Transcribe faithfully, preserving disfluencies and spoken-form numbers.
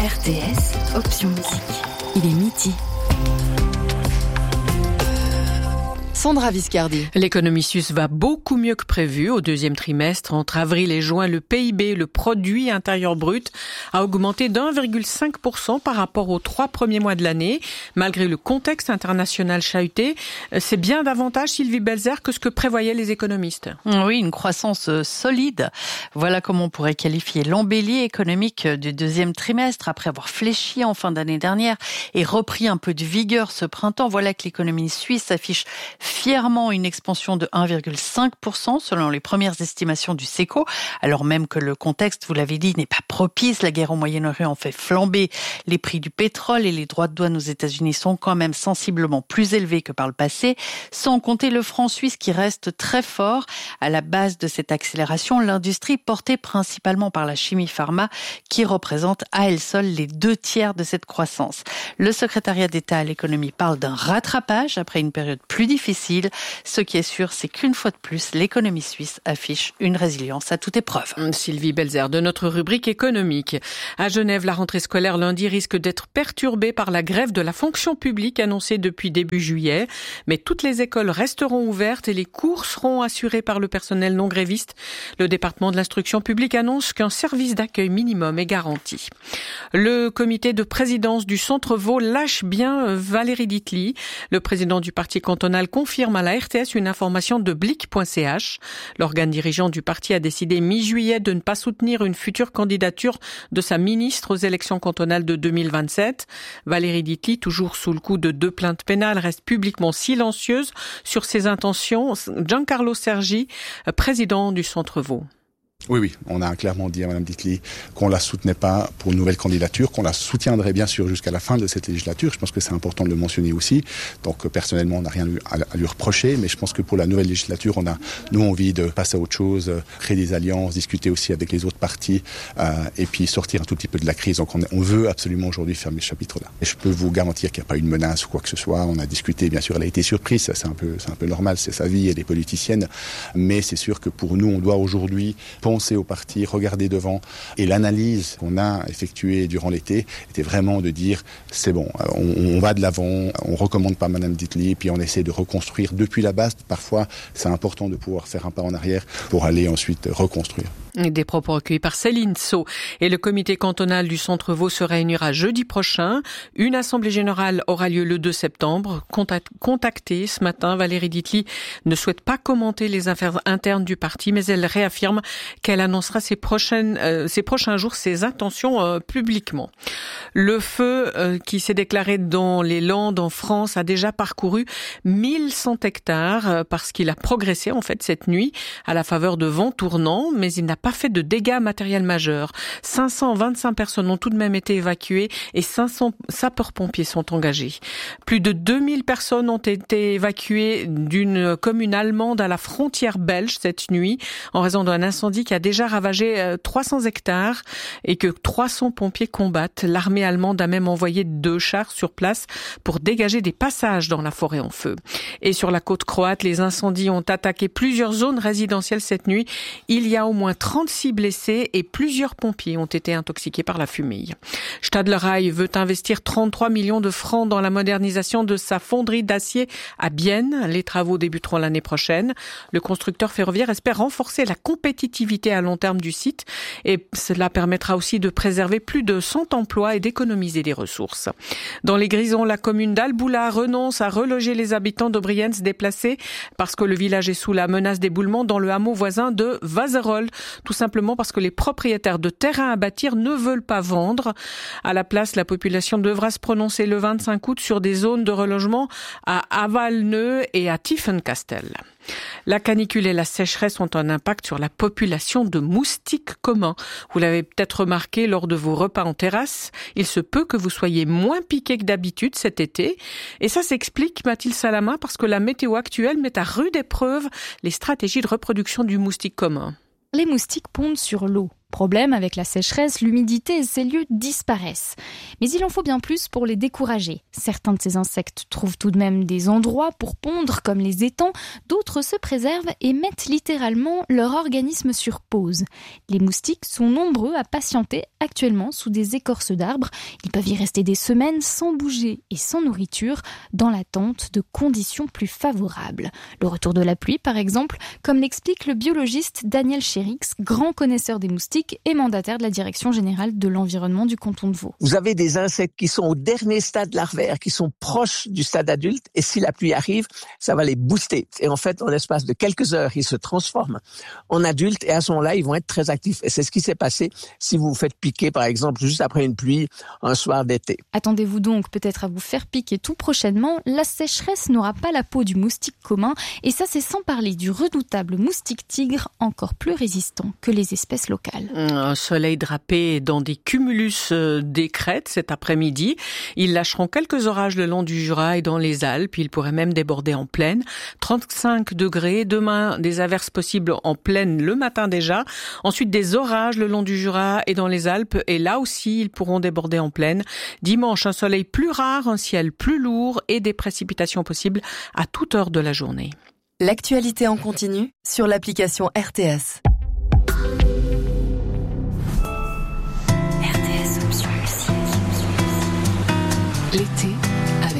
R T S, option musique. Il est midi. Sandra Viscardi. L'économie suisse va beaucoup mieux que prévu au deuxième trimestre. Entre avril et juin, le P I B, le produit intérieur brut, a augmenté d'un virgule cinq pour cent par rapport aux trois premiers mois de l'année. Malgré le contexte international chahuté, c'est bien davantage, Sylvie Belzer, que ce que prévoyaient les économistes. Oui, une croissance solide. Voilà comment on pourrait qualifier l'embellie économique du deuxième trimestre après avoir fléchi en fin d'année dernière et repris un peu de vigueur ce printemps. Voilà que l'économie suisse affiche fièrement une expansion de un virgule cinq pour cent selon les premières estimations du SECO, alors même que le contexte, vous l'avez dit, n'est pas propice. La guerre au Moyen-Orient fait flamber les prix du pétrole et les droits de douane aux États-Unis sont quand même sensiblement plus élevés que par le passé, sans compter le franc suisse qui reste très fort. À la base de cette accélération, l'industrie portée principalement par la chimie pharma qui représente à elle seule les deux tiers de cette croissance. Le secrétariat d'État à l'économie parle d'un rattrapage après une période plus difficile. Ce qui est sûr, c'est qu'une fois de plus, l'économie suisse affiche une résilience à toute épreuve. Sylvie Belzer, de notre rubrique économique. À Genève, la rentrée scolaire lundi risque d'être perturbée par la grève de la fonction publique annoncée depuis début juillet. Mais toutes les écoles resteront ouvertes et les cours seront assurés par le personnel non gréviste. Le département de l'instruction publique annonce qu'un service d'accueil minimum est garanti. Le comité de présidence du Centre Vaud lâche bien Valérie Ditli. Le président du parti cantonal confirme à la R T S une information de blic point c h. L'organe dirigeant du parti a décidé mi-juillet de ne pas soutenir une future candidature de sa ministre aux élections cantonales de deux mille vingt-sept. Valérie Ditli, toujours sous le coup de deux plaintes pénales, reste publiquement silencieuse sur ses intentions. Giancarlo Sergi, président du Centre Vaud. Oui, oui, on a clairement dit à Mme Ditli qu'on la soutenait pas pour une nouvelle candidature, qu'on la soutiendrait bien sûr jusqu'à la fin de cette législature. Je pense que c'est important de le mentionner aussi. Donc personnellement, on n'a rien à lui reprocher, mais je pense que pour la nouvelle législature, on a nous envie de passer à autre chose, créer des alliances, discuter aussi avec les autres partis euh, et puis sortir un tout petit peu de la crise. Donc on, on veut absolument aujourd'hui fermer ce chapitre-là. Et je peux vous garantir qu'il n'y a pas eu de menace ou quoi que ce soit. On a discuté, bien sûr, elle a été surprise, ça c'est un peu, c'est un peu normal, c'est sa vie, elle est politicienne, mais c'est sûr que pour nous, on doit aujourd'hui penser au parti, regarder devant. Et l'analyse qu'on a effectuée durant l'été était vraiment de dire c'est bon, on, on va de l'avant, on recommande pas Mme Ditli, puis on essaie de reconstruire depuis la base. Parfois, c'est important de pouvoir faire un pas en arrière pour aller ensuite reconstruire. Des propos recueillis par Céline Sceaux. Et le comité cantonal du Centre Vaud se réunira jeudi prochain. Une assemblée générale aura lieu le deux septembre. Contactée ce matin, Valérie Ditli ne souhaite pas commenter les affaires internes du parti, mais elle réaffirme qu'elle annoncera ces, prochaines, euh, ces prochains jours ses intentions euh, publiquement. Le feu euh, qui s'est déclaré dans les Landes en France a déjà parcouru mille cent hectares euh, parce qu'il a progressé en fait cette nuit à la faveur de vents tournants, mais il n'a pas fait de dégâts matériels majeurs. cinq cent vingt-cinq personnes ont tout de même été évacuées et cinq cents sapeurs-pompiers sont engagés. Plus de deux mille personnes ont été évacuées d'une commune allemande à la frontière belge cette nuit en raison d'un incendie qui a déjà ravagé trois cents hectares et que trois cents pompiers combattent. L'armée allemande a même envoyé deux chars sur place pour dégager des passages dans la forêt en feu. Et sur la côte croate, les incendies ont attaqué plusieurs zones résidentielles cette nuit. Il y a au moins trente-six blessés et plusieurs pompiers ont été intoxiqués par la fumée. Stadler veut investir trente-trois millions de francs dans la modernisation de sa fonderie d'acier à Bienne. Les travaux débuteront l'année prochaine. Le constructeur ferroviaire espère renforcer la compétitivité à long terme du site et cela permettra aussi de préserver plus de cent emplois et d'économiser des ressources. Dans les Grisons, la commune d'Alboula renonce à reloger les habitants de Brienz déplacés parce que le village est sous la menace d'éboulement dans le hameau voisin de Vazerolles. Tout simplement parce que les propriétaires de terrains à bâtir ne veulent pas vendre. À la place, la population devra se prononcer le vingt-cinq août sur des zones de relogement à Avalneux et à Tiefenkastel. La canicule et la sécheresse ont un impact sur la population de moustiques communs. Vous l'avez peut-être remarqué lors de vos repas en terrasse. Il se peut que vous soyez moins piqués que d'habitude cet été. Et ça s'explique, Mathilde Salama, parce que la météo actuelle met à rude épreuve les stratégies de reproduction du moustique commun. Les moustiques pondent sur l'eau. Problème, avec la sécheresse, l'humidité et ces lieux disparaissent. Mais il en faut bien plus pour les décourager. Certains de ces insectes trouvent tout de même des endroits pour pondre, comme les étangs. D'autres se préservent et mettent littéralement leur organisme sur pause. Les moustiques sont nombreux à patienter actuellement sous des écorces d'arbres. Ils peuvent y rester des semaines sans bouger et sans nourriture, dans l'attente de conditions plus favorables. Le retour de la pluie, par exemple, comme l'explique le biologiste Daniel Chérix, grand connaisseur des moustiques et mandataire de la Direction générale de l'environnement du canton de Vaud. Vous avez des insectes qui sont au dernier stade larvaire, qui sont proches du stade adulte, et si la pluie arrive, ça va les booster. Et en fait, en l'espace de quelques heures, ils se transforment en adultes, et à ce moment-là, ils vont être très actifs. Et c'est ce qui s'est passé si vous vous faites piquer, par exemple, juste après une pluie, un soir d'été. Attendez-vous donc peut-être à vous faire piquer tout prochainement. La sécheresse n'aura pas la peau du moustique commun, et ça, c'est sans parler du redoutable moustique tigre, encore plus résistant que les espèces locales. Un soleil drapé dans des cumulus des crêtes cet après-midi. Ils lâcheront quelques orages le long du Jura et dans les Alpes. Ils pourraient même déborder en plaine. trente-cinq degrés. Demain, des averses possibles en plaine le matin déjà. Ensuite, des orages le long du Jura et dans les Alpes. Et là aussi, ils pourront déborder en plaine. Dimanche, un soleil plus rare, un ciel plus lourd et des précipitations possibles à toute heure de la journée. L'actualité en continu sur l'application R T S.